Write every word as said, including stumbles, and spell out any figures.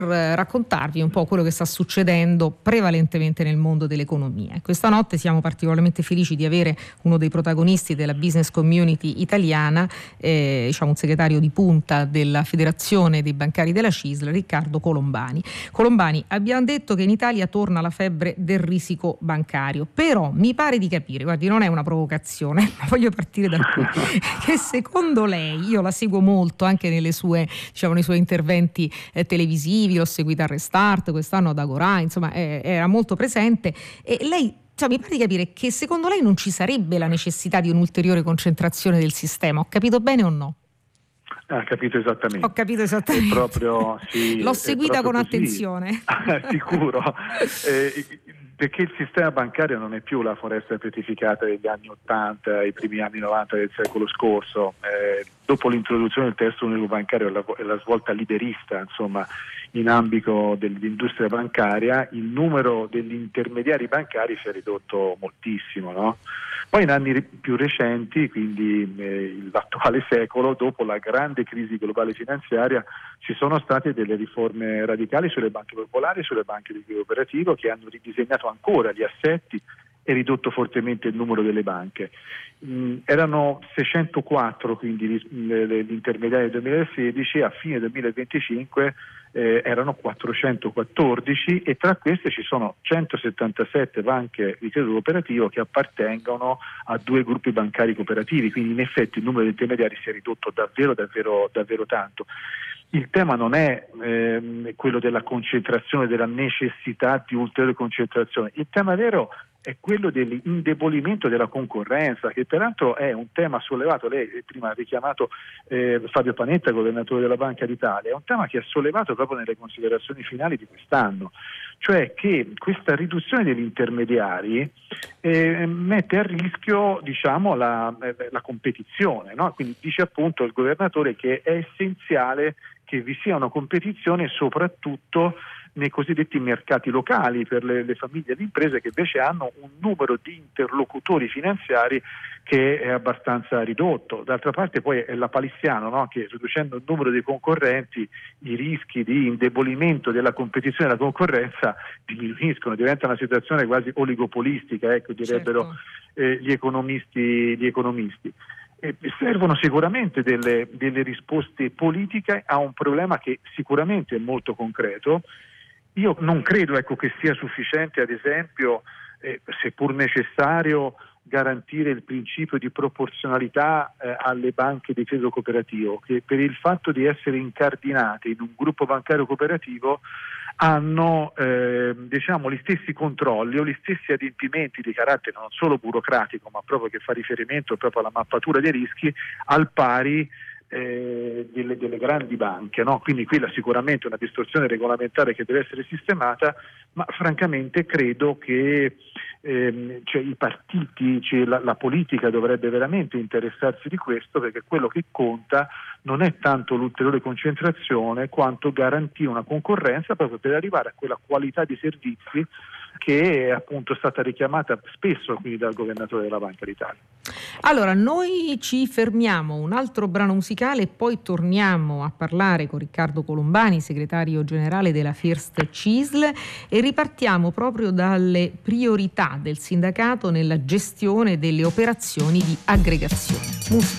raccontarvi un po' quello che sta succedendo prevalentemente nel mondo dell'economia. Questa notte siamo particolarmente felici di avere uno dei protagonisti della business community italiana, eh, diciamo un segretario di punta della Federazione dei Bancari della C I S L, Riccardo Colombani. Colombani, abbiamo detto che in Italia torna la febbre del risico bancario, però mi pare di capire, guardi, non è una provocazione, ma voglio partire da qui, che secondo lei, io la seguo molto anche nelle sue, diciamo, nei suoi interventi eh, televisivi, l'ho seguita a Restart, quest'anno ad Agorà, insomma eh, era molto presente, e lei, cioè, mi pare di capire che secondo lei non ci sarebbe la necessità di un'ulteriore concentrazione del sistema. Ho capito bene o no? Ha capito esattamente. Ho capito esattamente. È proprio, sì, l'ho seguita con così. Attenzione. Sicuro. Eh, perché il sistema bancario non è più la foresta petrificata degli anni ottanta, i primi anni novanta del secolo scorso. Eh, dopo l'introduzione del testo unico bancario e la, e la svolta liberista, insomma, in ambito dell'industria bancaria, il numero degli intermediari bancari si è ridotto moltissimo, no? Poi in anni più recenti, quindi eh, l'attuale secolo, dopo la grande crisi globale finanziaria, ci sono state delle riforme radicali sulle banche popolari e sulle banche di credito cooperativo che hanno ridisegnato ancora gli assetti e ridotto fortemente il numero delle banche. Mm, erano seicentoquattro quindi gli intermediari del duemilasedici, a fine duemilaventicinque eh, erano quattrocentoquattordici, e tra queste ci sono centosettantasette banche di credito cooperativo che appartengono a due gruppi bancari cooperativi, quindi in effetti il numero di intermediari si è ridotto davvero davvero davvero tanto. Il tema non è ehm, quello della concentrazione, della necessità di ulteriore concentrazione, il tema vero è quello dell'indebolimento della concorrenza, che peraltro è un tema sollevato, lei prima ha richiamato eh, Fabio Panetta, governatore della Banca d'Italia, è un tema che è sollevato proprio nelle considerazioni finali di quest'anno, cioè che questa riduzione degli intermediari eh, mette a rischio, diciamo, la, la competizione, no? Quindi dice appunto il governatore che è essenziale che vi sia una competizione soprattutto nei cosiddetti mercati locali per le, le famiglie e le imprese, che invece hanno un numero di interlocutori finanziari che è abbastanza ridotto. D'altra parte poi è lapalissiano, no? Che riducendo il numero dei concorrenti i rischi di indebolimento della competizione e della concorrenza diminuiscono, diventa una situazione quasi oligopolistica, ecco, direbbero certo. eh, gli economisti, gli economisti. Eh, servono sicuramente delle, delle risposte politiche a un problema che sicuramente è molto concreto. Io non credo, ecco, che sia sufficiente, ad esempio, eh, seppur necessario, garantire il principio di proporzionalità eh, alle banche di credito cooperativo, che per il fatto di essere incardinate in un gruppo bancario cooperativo hanno eh, diciamo gli stessi controlli o gli stessi adempimenti di carattere non solo burocratico, ma proprio che fa riferimento proprio alla mappatura dei rischi, al pari Eh, delle, delle grandi banche, no? Quindi quella sicuramente è una distorsione regolamentare che deve essere sistemata, ma francamente credo che ehm, cioè, i partiti, cioè, la, la politica dovrebbe veramente interessarsi di questo, perché quello che conta non è tanto l'ulteriore concentrazione quanto garantire una concorrenza proprio per arrivare a quella qualità di servizi che è appunto stata richiamata spesso quindi dal governatore della Banca d'Italia. Allora, noi ci fermiamo, un altro brano musicale e poi torniamo a parlare con Riccardo Colombani, segretario generale della First C I S L, e ripartiamo proprio dalle priorità del sindacato nella gestione delle operazioni di aggregazione. Musica.